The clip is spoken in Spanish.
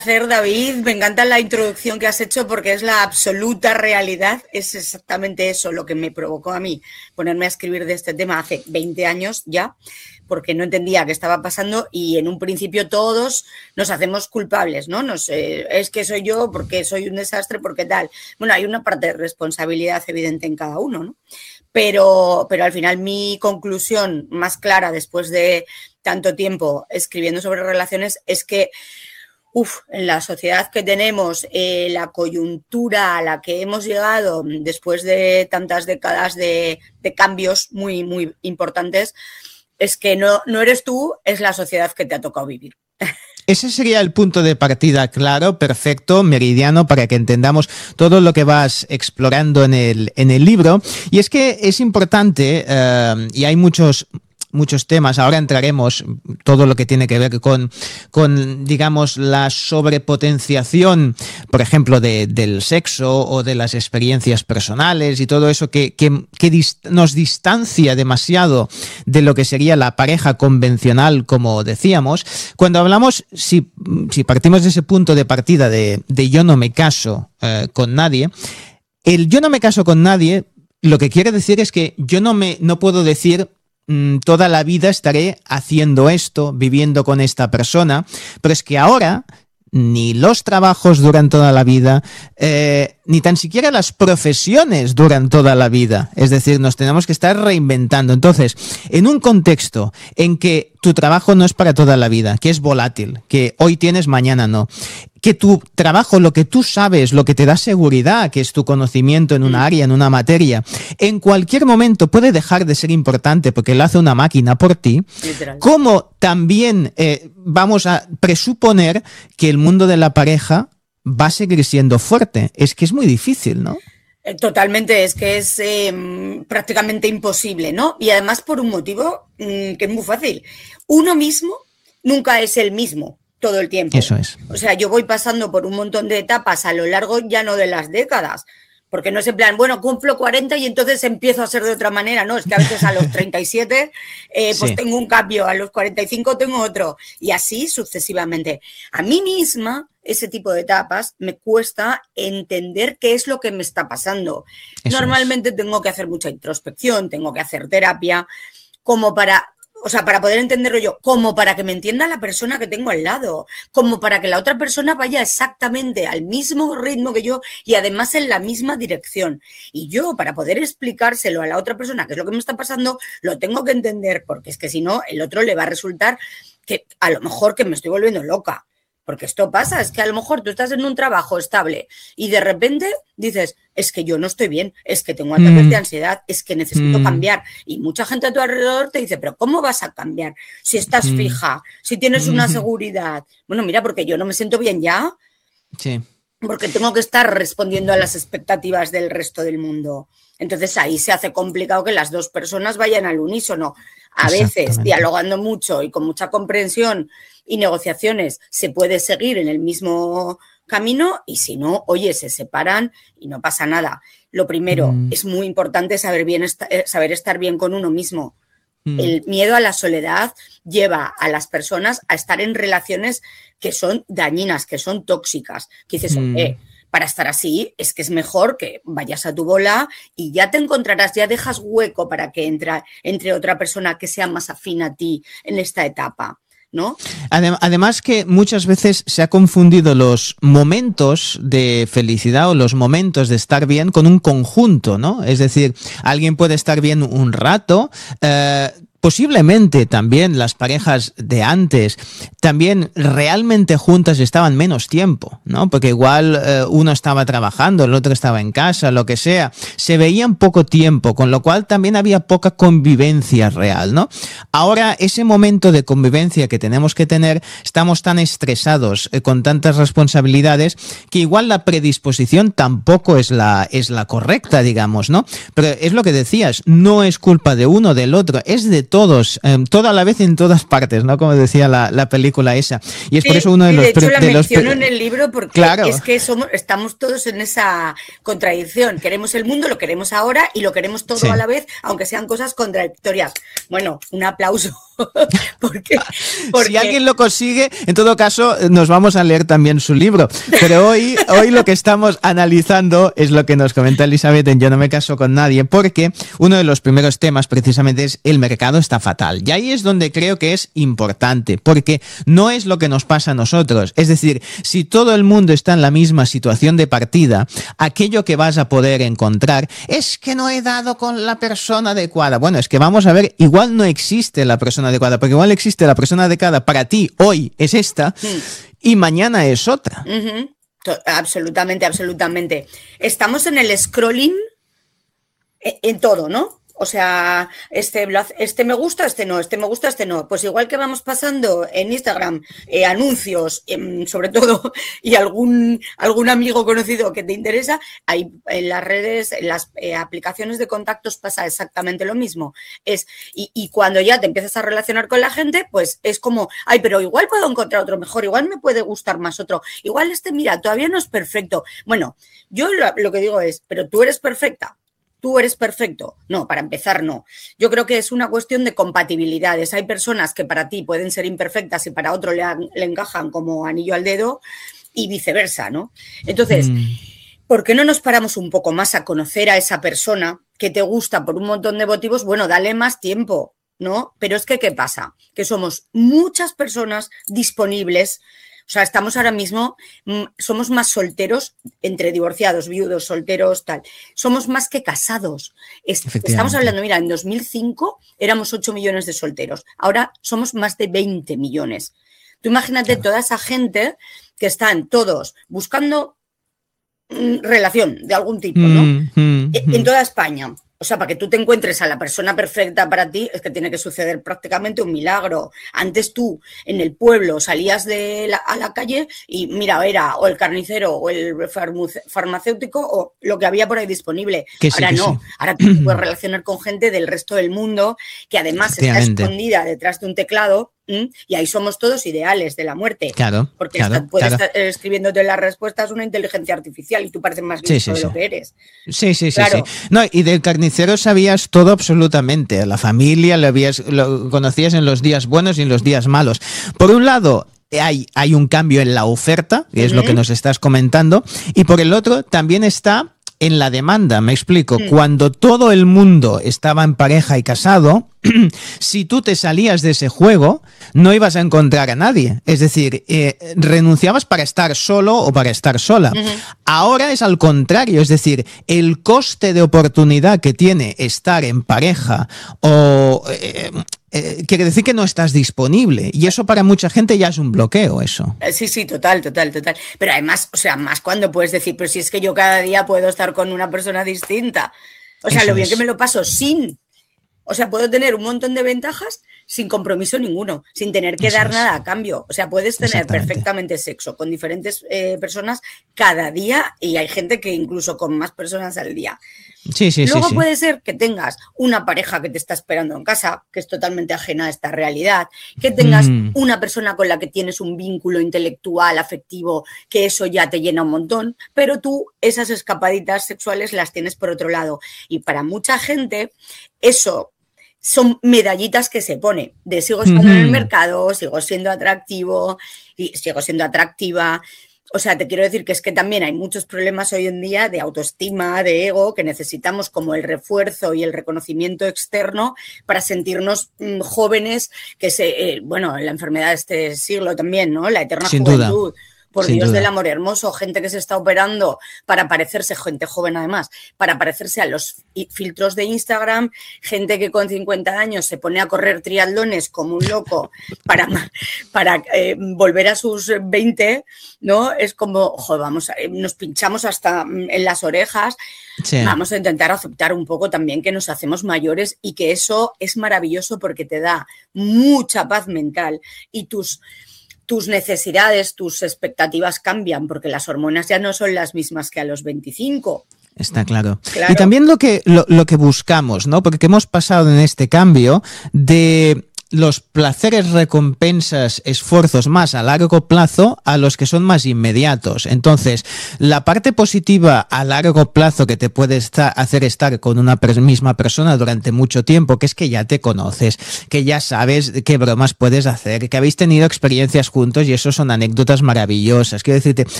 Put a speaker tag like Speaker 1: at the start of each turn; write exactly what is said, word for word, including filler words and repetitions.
Speaker 1: David, me encanta la introducción que has hecho porque es la absoluta realidad, es exactamente eso lo que me provocó a mí ponerme a escribir de este tema hace veinte años ya, porque no entendía qué estaba pasando y en un principio todos nos hacemos culpables, ¿no? Nos, eh, es que soy yo porque soy un desastre, porque tal. Bueno, hay una parte de responsabilidad evidente en cada uno, ¿no? Pero, pero al final mi conclusión más clara después de tanto tiempo escribiendo sobre relaciones es que Uf, en la sociedad que tenemos, eh, la coyuntura a la que hemos llegado después de tantas décadas de, de cambios muy, muy importantes, es que no, no eres tú, es la sociedad que te ha tocado vivir.
Speaker 2: Ese sería el punto de partida, claro, perfecto, meridiano, para que entendamos todo lo que vas explorando en el, en el libro. Y es que es importante, eh, y hay muchos... muchos temas, ahora entraremos todo lo que tiene que ver con, con digamos, la sobrepotenciación, por ejemplo, de, del sexo o de las experiencias personales y todo eso que, que, que dist- nos distancia demasiado de lo que sería la pareja convencional, como decíamos. Cuando hablamos, si, si partimos de ese punto de partida de, de yo no me caso eh, con nadie, el yo no me caso con nadie, lo que quiere decir es que yo no, me, no puedo decir toda la vida estaré haciendo esto, viviendo con esta persona, pero es que ahora ni los trabajos duran toda la vida, eh, ni tan siquiera las profesiones duran toda la vida. Es decir, nos tenemos que estar reinventando. Entonces, en un contexto en que tu trabajo no es para toda la vida, que es volátil, que hoy tienes, mañana no, que tu trabajo, lo que tú sabes, lo que te da seguridad, que es tu conocimiento en una área, en una materia, en cualquier momento puede dejar de ser importante porque lo hace una máquina por ti, literal. Como también eh, vamos a presuponer que el mundo de la pareja va a seguir siendo fuerte. Es que es muy difícil, ¿no?
Speaker 1: Totalmente, es que es eh, prácticamente imposible, ¿no? Y además por un motivo mmm, que es muy fácil. Uno mismo nunca es el mismo todo el tiempo.
Speaker 2: Eso es.
Speaker 1: O sea, yo voy pasando por un montón de etapas a lo largo ya no de las décadas, porque no es en plan, bueno, cumplo cuarenta y entonces empiezo a ser de otra manera, no, es que a veces a los treinta y siete eh, pues sí. tengo un cambio, a los cuarenta y cinco tengo otro, y así sucesivamente. A mí misma, ese tipo de etapas, me cuesta entender qué es lo que me está pasando. Eso Normalmente es. tengo que hacer mucha introspección, tengo que hacer terapia, como para... O sea, para poder entenderlo yo, como para que me entienda la persona que tengo al lado, como para que la otra persona vaya exactamente al mismo ritmo que yo y además en la misma dirección. Y yo, para poder explicárselo a la otra persona qué es lo que me está pasando, lo tengo que entender, porque es que si no, el otro le va a resultar que a lo mejor que me estoy volviendo loca. Porque esto pasa, es que a lo mejor tú estás en un trabajo estable y de repente dices, es que yo no estoy bien, es que tengo ataques mm. de ansiedad, es que necesito mm. cambiar. Y mucha gente a tu alrededor te dice, pero ¿cómo vas a cambiar? Si estás mm. fija, si tienes una seguridad. Bueno, mira, porque yo no me siento bien ya.
Speaker 2: Sí.
Speaker 1: Porque tengo que estar respondiendo a las expectativas del resto del mundo. Entonces ahí se hace complicado que las dos personas vayan al unísono. A veces, dialogando mucho y con mucha comprensión y negociaciones, se puede seguir en el mismo camino y si no, oye, se separan y no pasa nada. Lo primero, mm. es muy importante saber, bien est- saber estar bien con uno mismo. Mm. El miedo a la soledad lleva a las personas a estar en relaciones que son dañinas, que son tóxicas. Que dices, mm. eh, para estar así es que es mejor que vayas a tu bola y ya te encontrarás, ya dejas hueco para que entre, entre otra persona que sea más afín a ti en esta etapa, ¿no?
Speaker 2: Además que muchas veces se ha confundido los momentos de felicidad o los momentos de estar bien con un conjunto, ¿no? Es decir, alguien puede estar bien un rato, eh, posiblemente también las parejas de antes también realmente juntas estaban menos tiempo, ¿no? Porque igual eh, uno estaba trabajando, el otro estaba en casa, lo que sea. Se veían poco tiempo, con lo cual también había poca convivencia real, ¿no? Ahora, ese momento de convivencia que tenemos que tener, estamos tan estresados eh, con tantas responsabilidades que igual la predisposición tampoco es la, es la correcta, digamos, ¿no? Pero es lo que decías, no es culpa de uno o del otro, es de todos, eh, todo a la vez en todas partes, ¿no? Como decía la, la película esa. Y es
Speaker 1: sí,
Speaker 2: por eso uno de
Speaker 1: sí,
Speaker 2: los...
Speaker 1: De hecho, la
Speaker 2: de los
Speaker 1: menciono en el libro porque
Speaker 2: claro.
Speaker 1: es que somos, estamos todos en esa contradicción. Queremos el mundo, lo queremos ahora y lo queremos todo sí. a la vez, aunque sean cosas contradictorias. Bueno, un aplauso. porque, porque...
Speaker 2: Si alguien lo consigue, en todo caso, nos vamos a leer también su libro. Pero hoy, hoy lo que estamos analizando es lo que nos comenta Elizabeth en Yo no me caso con nadie, porque uno de los primeros temas precisamente es el mercado está fatal. Y ahí es donde creo que es importante, porque no es lo que nos pasa a nosotros. Es decir, si todo el mundo está en la misma situación de partida, aquello que vas a poder encontrar es que no he dado con la persona adecuada. Bueno, es que vamos a ver, igual no existe la persona adecuada, porque igual existe la persona adecuada para ti, hoy es esta, mm. y mañana es otra.
Speaker 1: Uh-huh. Absolutamente, absolutamente. Estamos en el scrolling en todo, ¿no? O sea, este, este me gusta, este no, este me gusta, este no. Pues igual que vamos pasando en Instagram eh, anuncios, eh, sobre todo, y algún, algún amigo conocido que te interesa, hay en las redes, en las eh, aplicaciones de contactos pasa exactamente lo mismo. Es, y, y cuando ya te empiezas a relacionar con la gente, pues es como, ay, pero igual puedo encontrar otro mejor, igual me puede gustar más otro, igual este, mira, todavía no es perfecto. Bueno, yo lo, lo que digo es, pero tú eres perfecta. ¿Tú eres perfecto? No, para empezar no. Yo creo que es una cuestión de compatibilidades. Hay personas que para ti pueden ser imperfectas y para otro le, le encajan como anillo al dedo y viceversa, ¿no? Entonces, mm. ¿por qué no nos paramos un poco más a conocer a esa persona que te gusta por un montón de motivos? Bueno, dale más tiempo, ¿no? Pero es que, ¿qué pasa? Que somos muchas personas disponibles. O sea, estamos ahora mismo, somos más solteros entre divorciados, viudos, solteros, tal. Somos más que casados. Estamos hablando, mira, en dos mil cinco éramos ocho millones de solteros. Ahora somos más de veinte millones. Tú imagínate claro. toda esa gente que están todos buscando mm, relación de algún tipo, ¿no? Mm, mm, en toda España. O sea, para que tú te encuentres a la persona perfecta para ti, es que tiene que suceder prácticamente un milagro. Antes tú, en el pueblo, salías de la, a la calle y mira, era o el carnicero o el farmacéutico o lo que había por ahí disponible.
Speaker 2: Que
Speaker 1: ahora
Speaker 2: sí, que
Speaker 1: no,
Speaker 2: sí.
Speaker 1: Ahora tú te puedes relacionar con gente del resto del mundo que además está escondida detrás de un teclado. Y ahí somos todos ideales de la muerte.
Speaker 2: Claro,
Speaker 1: porque
Speaker 2: claro,
Speaker 1: está, puedes
Speaker 2: claro.
Speaker 1: estar escribiéndote las respuestas una inteligencia artificial y tú pareces más listo
Speaker 2: sí, sí,
Speaker 1: de
Speaker 2: sí.
Speaker 1: lo que eres.
Speaker 2: Sí, sí, sí,
Speaker 1: claro.
Speaker 2: sí. No, y del carnicero sabías todo absolutamente. La familia lo, habías, lo conocías en los días buenos y en los días malos. Por un lado, hay, hay un cambio en la oferta, que es uh-huh. lo que nos estás comentando, y por el otro también está en la demanda, me explico. Mm. Cuando todo el mundo estaba en pareja y casado, si tú te salías de ese juego, no ibas a encontrar a nadie. Es decir, eh, renunciabas para estar solo o para estar sola. Uh-huh. Ahora es al contrario, es decir, el coste de oportunidad que tiene estar en pareja o... Eh, Eh, quiere decir que no estás disponible y eso para mucha gente ya es un bloqueo, eso.
Speaker 1: Sí, sí, total, total, total. Pero además, o sea, más cuando puedes decir, pero si es que yo cada día puedo estar con una persona distinta. O sea, eso lo bien es. Que me lo paso sin... O sea, puedo tener un montón de ventajas sin compromiso ninguno, sin tener que eso dar es. Nada a cambio. O sea, puedes tener perfectamente sexo con diferentes eh, personas cada día y hay gente que incluso con más personas al día.
Speaker 2: Sí, sí,
Speaker 1: Luego
Speaker 2: sí, sí.
Speaker 1: puede ser que tengas una pareja que te está esperando en casa, que es totalmente ajena a esta realidad, que tengas mm. una persona con la que tienes un vínculo intelectual, afectivo, que eso ya te llena un montón, pero tú esas escapaditas sexuales las tienes por otro lado. Y para mucha gente eso son medallitas que se pone de sigo estando mm-hmm. en el mercado, sigo siendo atractivo, y sigo siendo atractiva. O sea, te quiero decir que es que también hay muchos problemas hoy en día de autoestima, de ego, que necesitamos como el refuerzo y el reconocimiento externo para sentirnos mmm, jóvenes, que se, eh, bueno, la enfermedad de este siglo también, ¿no? La eterna
Speaker 2: Sin
Speaker 1: juventud.
Speaker 2: Duda.
Speaker 1: Por
Speaker 2: Sin
Speaker 1: Dios
Speaker 2: duda.
Speaker 1: del amor hermoso, gente que se está operando para parecerse, gente joven además, para parecerse a los filtros de Instagram, gente que con cincuenta años se pone a correr triatlones como un loco para, para eh, volver a sus veinte, ¿no? Es como, joder, vamos, a, nos pinchamos hasta en las orejas. Sí. Vamos a intentar aceptar un poco también que nos hacemos mayores y que eso es maravilloso porque te da mucha paz mental y tus... tus necesidades, tus expectativas cambian porque las hormonas ya no son las mismas que a los veinticinco.
Speaker 2: Está claro.
Speaker 1: Claro.
Speaker 2: Y también lo que, lo, lo que buscamos, ¿no? Porque hemos pasado en este cambio de los placeres, recompensas, esfuerzos más a largo plazo a los que son más inmediatos. Entonces, la parte positiva a largo plazo que te puede estar, hacer estar con una misma persona durante mucho tiempo, que es que ya te conoces, que ya sabes qué bromas puedes hacer, que habéis tenido experiencias juntos y eso son anécdotas maravillosas. Quiero decirte,